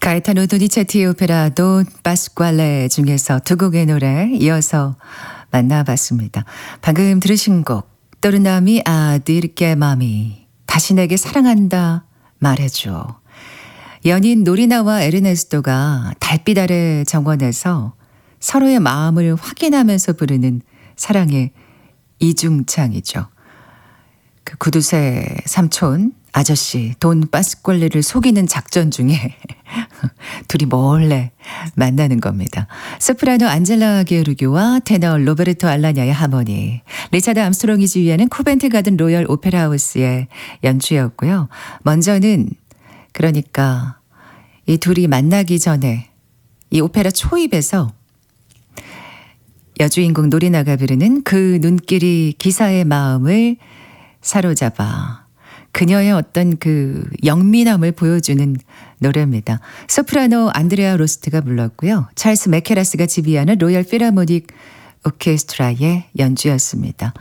가에타노 도니체티의 오페라 돈 파스quale 중에서 두 곡의 노래 이어서 만나봤습니다. 방금 들으신 곡 또르나미 아디르케 마미 다시 내게 사랑한다 말해줘. 연인 노리나와 에르네스토가 달빛 아래 정원에서 서로의 마음을 확인하면서 부르는 사랑의 이중창이죠. 그 구두쇠 삼촌 아저씨 돈 파스quale를 속이는 작전 중에 둘이 몰래 만나는 겁니다. 소프라노 안젤라 게오르교와 테너 로베르토 알라냐의 하모니, 리차드 암스트롱이 지휘하는 코벤트 가든 로열 오페라 하우스의 연주였고요. 먼저는 그러니까 이 둘이 만나기 전에 이 오페라 초입에서 여주인공 노리나가 부르는 그 눈길이 기사의 마음을 사로잡아 그녀의 어떤 그 영민함을 보여주는 노래입니다. 소프라노 안드레아 로스트가 불렀고요. 찰스 메케라스가 지휘하는 로열 필하모닉 오케스트라의 연주였습니다.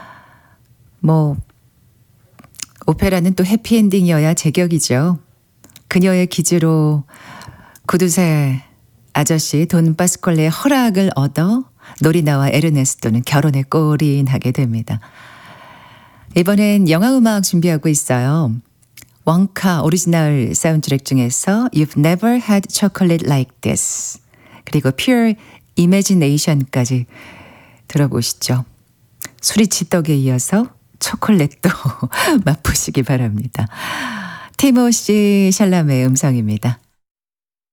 오페라는 또 해피엔딩이어야 제격이죠. 그녀의 기지로 구두쇠 아저씨 돈 파스quale의 허락을 얻어 노리나와 에르네스토는 결혼에 골인하게 됩니다. 이번엔 영화음악 준비하고 있어요. 원카 오리지널 사운드트랙 중에서 You've Never Had Chocolate Like This 그리고 Pure Imagination까지 들어보시죠. 수리치떡에 이어서 초콜릿도 맛보시기 바랍니다. 티모시 샬라메의 음성입니다.